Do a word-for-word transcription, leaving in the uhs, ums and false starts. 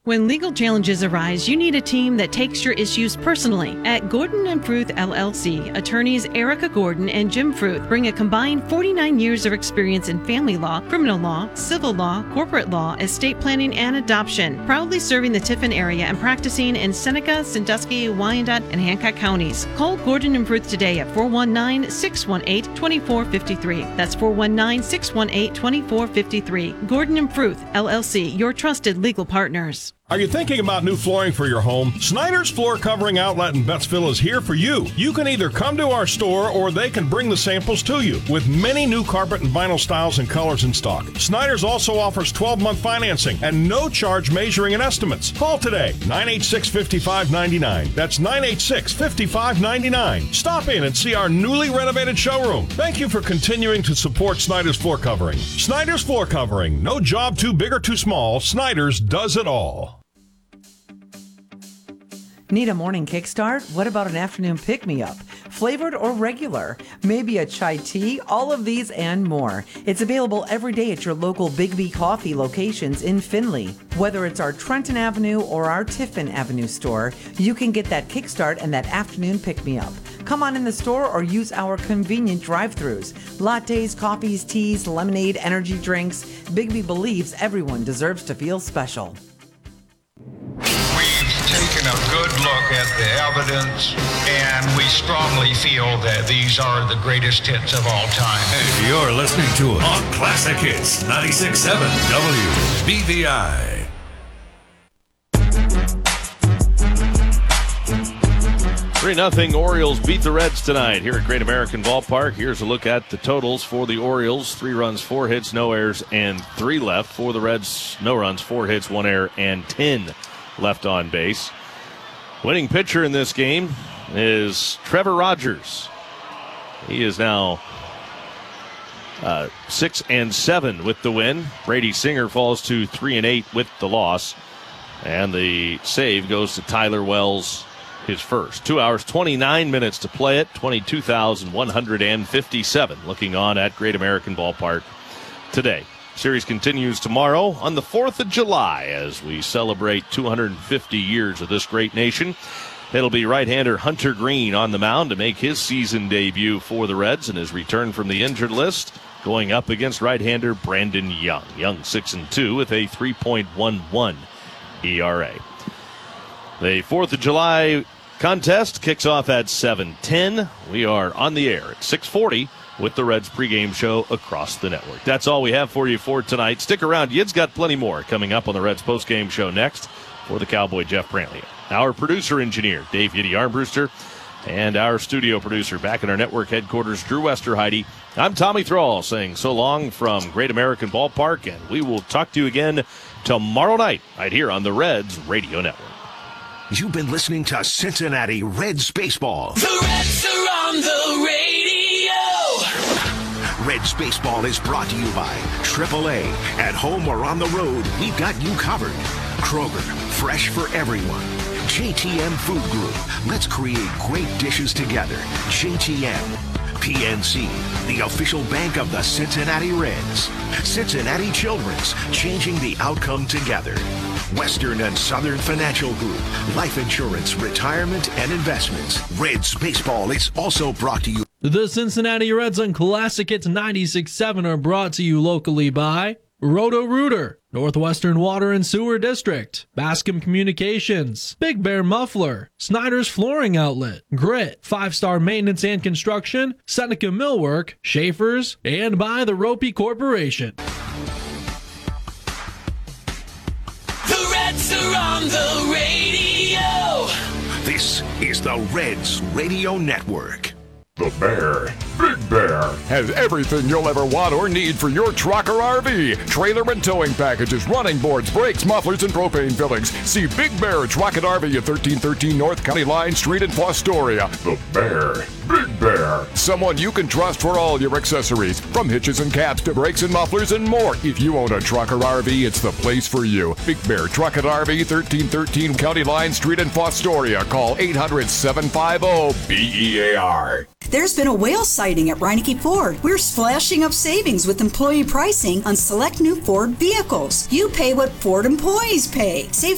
When legal challenges arise, you need a team that takes your issues personally. At Gordon and Fruth L L C, attorneys Erica Gordon and Jim Fruth bring a combined forty-nine years of experience in family law, criminal law, civil law, corporate law, estate planning, and adoption, proudly serving the Tiffin area and practicing in Seneca, Sandusky, Wyandotte, and Hancock counties. Call Gordon and Fruth today at four one nine, six one eight, two four five three. That's four one nine, six one eight, two four five three. Gordon and Fruth L L C, your trusted legal partners. Are you thinking about new flooring for your home? Snyder's Floor Covering Outlet in Bettsville is here for you. You can either come to our store or they can bring the samples to you with many new carpet and vinyl styles and colors in stock. Snyder's also offers twelve-month financing and no charge measuring and estimates. Call today, nine eight six, five five nine nine. That's nine eight six, five five nine nine. Stop in and see our newly renovated showroom. Thank you for continuing to support Snyder's Floor Covering. Snyder's Floor Covering. No job too big or too small. Snyder's does it all. Need a morning kickstart? What about an afternoon pick-me-up? Flavored or regular? Maybe a chai tea? All of these and more. It's available every day at your local Big B Coffee locations in Findlay. Whether it's our Trenton Avenue or our Tiffin Avenue store, you can get that kickstart and that afternoon pick-me-up. Come on in the store or use our convenient drive-thrus. Lattes, coffees, teas, lemonade, energy drinks. Big B believes everyone deserves to feel special. Taken a good look at the evidence, and we strongly feel that these are the greatest hits of all time. Hey, you're listening to it on Classic Hits ninety-six point seven W B V I. three nothing Orioles beat the Reds tonight here at Great American Ballpark. Here's a look at the totals for the Orioles. Three runs, four hits, no errors, and three left. For the Reds, no runs, four hits, one error, and ten left on base. Winning pitcher in this game is Trevor Rogers. He is now uh, six and seven with the win. Brady Singer falls to three and eight with the loss, and the save goes to Tyler Wells, his first. Two hours, twenty-nine minutes to play it. twenty-two thousand one hundred fifty-seven looking on at Great American Ballpark today. Series continues tomorrow on the fourth of July as we celebrate two hundred fifty years of this great nation. It'll be right-hander Hunter Green on the mound to make his season debut for the Reds and his return from the injured list, going up against right-hander Brandon Young. Young six and two with a three point one one E R A. The fourth of July contest kicks off at seven ten. We are on the air at six forty. With the Reds pregame show across the network. That's all we have for you for tonight. Stick around. Yid's got plenty more coming up on the Reds postgame show next. For the Cowboy, Jeff Brantley. Our producer engineer, Dave Yiddy Armbruster. And our studio producer back in our network headquarters, Drew Westerheide. I'm Tommy Thrall saying so long from Great American Ballpark. And we will talk to you again tomorrow night right here on the Reds Radio Network. You've been listening to Cincinnati Reds Baseball. The Reds are on the radio. Reds Baseball is brought to you by triple A. At home or on the road, we've got you covered. Kroger, fresh for everyone. J T M Food Group. Let's create great dishes together. J T M. P N C, the official bank of the Cincinnati Reds. Cincinnati Children's, changing the outcome together. Western and Southern Financial Group, life insurance, retirement, and investments. Reds Baseball is also brought to you. The Cincinnati Reds on Classic Hits ninety-six point seven are brought to you locally by Roto-Rooter, Northwestern Water and Sewer District, Bascom Communications, Big Bear Muffler, Snyder's Flooring Outlet, Grit, Five Star Maintenance and Construction, Seneca Millwork, Schaefer's, and by the Ropey Corporation. The Reds are on the radio. This is the Reds Radio Network. The Bear, Big Bear, has everything you'll ever want or need for your truck or R V. Trailer and towing packages, running boards, brakes, mufflers, and propane fillings. See Big Bear Truck and R V at thirteen thirteen North County Line Street in Fostoria. The Bear, Big Bear, someone you can trust for all your accessories, from hitches and caps to brakes and mufflers and more. If you own a truck or R V, it's the place for you. Big Bear Truck and R V, thirteen thirteen County Line Street in Fostoria. Call eight hundred, seven five zero, B E A R. There's been a whale sighting at Reineke Ford. We're splashing up savings with employee pricing on select new Ford vehicles. You pay what Ford employees pay. Save